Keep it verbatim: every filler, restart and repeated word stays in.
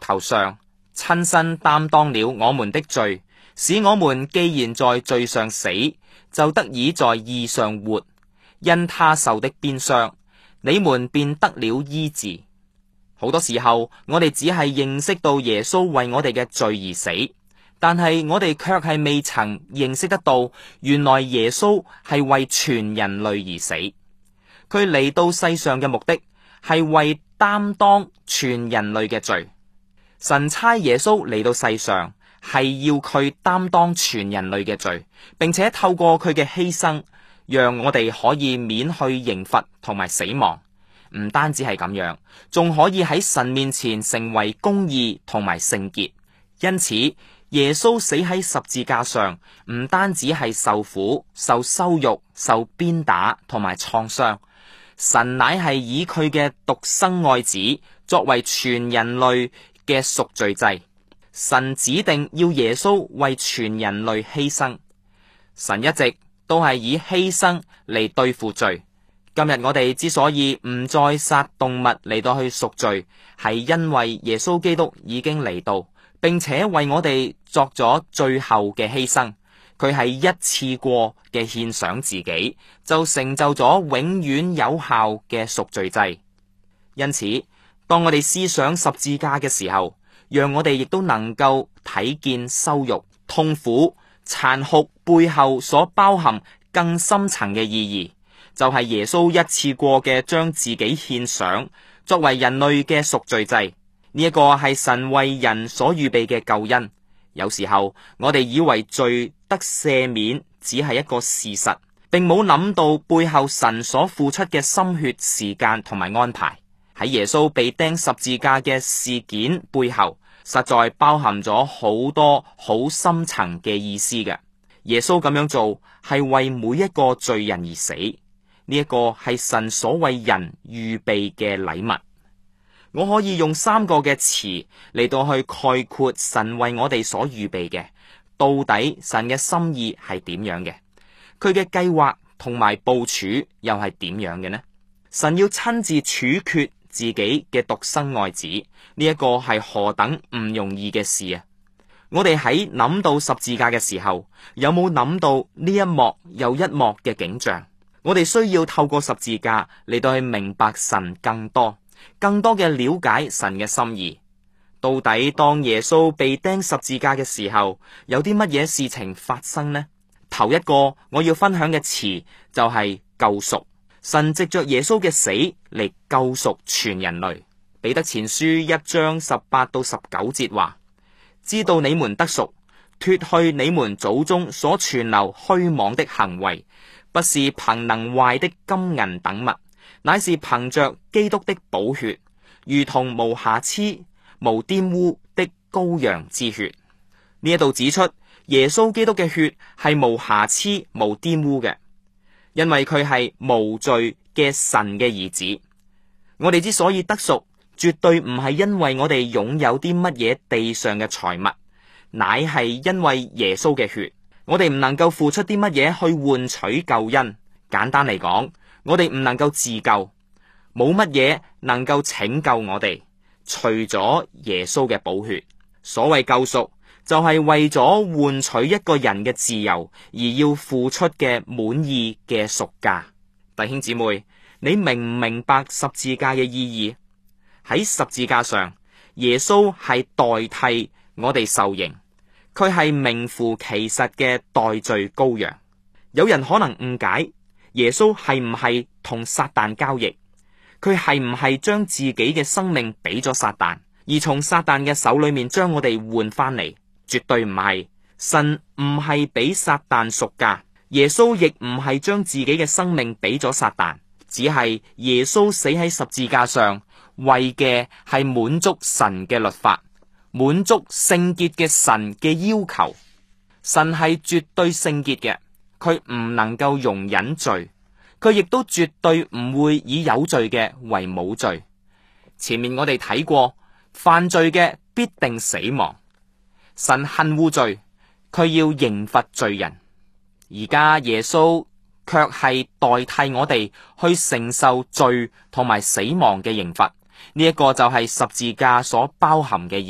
頭上，親身擔當了我們的罪，使我們既然在罪上死，就得以在義上活。因他受的鞭傷，你們便得了醫治。好多時候，我哋只係認識到耶穌為我哋嘅罪而死，但係我哋卻係未曾認識得到，原來耶穌係為全人類而死。佢嚟到世上嘅目的係為擔當全人類嘅罪。神差耶穌嚟到世上，係要佢擔當全人類嘅罪，並且透過佢嘅犧牲，讓我哋可以免去刑罰同埋死亡。唔單止係咁樣，仲可以喺神面前成為公義同埋聖潔。因此，耶穌死喺十字架上，唔單止係受苦、受羞辱、受鞭打同埋創傷。神乃係以佢嘅獨生愛子作為全人類嘅贖罪祭。神指定要耶穌為全人類犧牲。神一直都係以犧牲嚟對付罪。今日我哋之所以唔再殺動物嚟到去贖罪，係因為耶穌基督已經嚟到，並且為我哋作咗最後嘅犧牲。佢係一次過嘅獻上自己，就成就咗永遠有效嘅贖罪祭。因此，當我哋思想十字架嘅時候，讓我哋亦都能夠睇見羞辱、痛苦、殘酷背後所包含更深層嘅意義，就係耶穌一次過嘅將自己獻上，作為人類嘅贖罪祭。呢一個係神為人所預備嘅救恩。有時候我哋以為罪得赦免只係一個事實，並冇諗到背後神所付出嘅心血、時間同埋安排。喺耶穌被釘十字架嘅事件背後，實在包含咗好多好深層嘅意思嘅。耶穌咁樣做係為每一個罪人而死，呢一個係神所為人預備嘅禮物。我可以用三個嘅詞嚟到去概括神為我哋所預備嘅，到底神嘅心意係點樣嘅？佢嘅計劃同埋部署又係點樣嘅呢？神要親自處決自己嘅獨生愛子，呢一個係何等唔容易嘅事啊！我哋喺諗到十字架嘅時候，有冇諗到呢一幕又一幕嘅景象？我哋需要透過十字架嚟到去明白神更多。更多嘅了解神嘅心意。到底當耶穌被釘十字架嘅時候，有啲乜嘢事情發生呢？頭一個我要分享嘅詞就係救贖。神藉着耶穌嘅死嚟救贖全人類。彼得前書一章十八到十九節話：知道你們得贖，脫去你們祖宗所存留虛妄的行為，不是憑能壞的金銀等物，乃是憑着基督的寶血，如同無瑕疵、無玷污的羔羊之血。呢一度指出耶穌基督嘅血係無瑕疵、無玷污嘅，因為佢係無罪嘅神嘅兒子。我哋之所以得贖，絕對唔係因為我哋擁有啲乜嘢地上嘅財物，乃係因為耶穌嘅血。我哋唔能夠付出啲乜嘢去換取救恩。簡單嚟講，我哋唔能夠自救，冇乜嘢能夠拯救我哋，除咗耶穌嘅寶血。所謂救贖，就係為咗換取一個人嘅自由而要付出嘅滿意嘅贖價。弟兄姊妹，你明唔明白十字架嘅意義？喺十字架上，耶穌係代替我哋受刑，佢係名副其實嘅代罪羔羊。有人可能誤解，耶穌係唔係同撒旦交易？佢係唔係將自己嘅生命俾咗撒旦，而從撒旦嘅手裏面將我哋換翻嚟？絕對唔係。神唔係俾撒旦贖價，耶穌亦唔係將自己嘅生命俾咗撒旦，只係耶穌死喺十字架上，為嘅係滿足神嘅律法，滿足聖潔嘅神嘅要求。神係絕對聖潔嘅。佢唔能夠容忍罪，佢亦都絕對唔會以有罪嘅為冇罪。前面我哋睇過，犯罪嘅必定死亡。神恨惡罪，佢要刑罰罪人。而家耶穌卻係代替我哋去承受罪同埋死亡嘅刑罰。呢一個就係十字架所包含嘅。